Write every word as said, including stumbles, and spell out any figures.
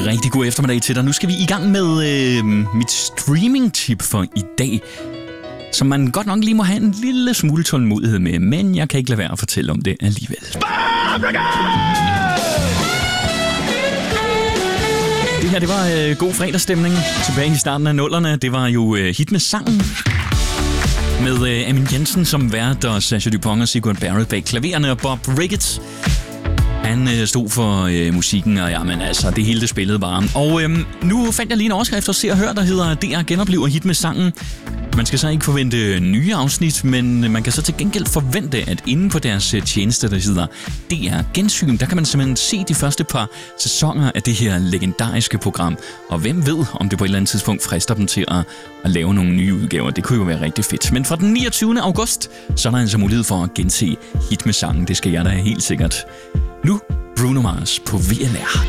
rigtig god eftermiddag til dig. Nu skal vi i gang med øh, mit streaming-tip for i dag, som man godt nok lige må have en lille smule tålmodighed med, men jeg kan ikke lade være at fortælle om det alligevel. Det her, det var øh, god fredagsstemning tilbage i starten af nullerne. Det var jo øh, hit med sangen med øh, Amin Jensen som vært, og Sasha Dupont og Sigurd Barrett bag klavererne, og Bob Ricketts han øh, stod for øh, musikken, og jamen altså, det hele det spillede bare. Og øh, nu fandt jeg lige en overskrift og Se og Hør, der hedder D R genoplever hit med sangen. Man skal så ikke forvente nye afsnit, men man kan så til gengæld forvente, at inde på deres tjeneste, der hedder D R Gensyn, der kan man simpelthen se de første par sæsoner af det her legendariske program. Og hvem ved, om det på et eller andet tidspunkt frister dem til at, at lave nogle nye udgaver. Det kunne jo være rigtig fedt. Men fra den niogtyvende august, så er der altså mulighed for at gense hit med sangen. Det skal jeg da helt sikkert. Nu Bruno Mars på V L R.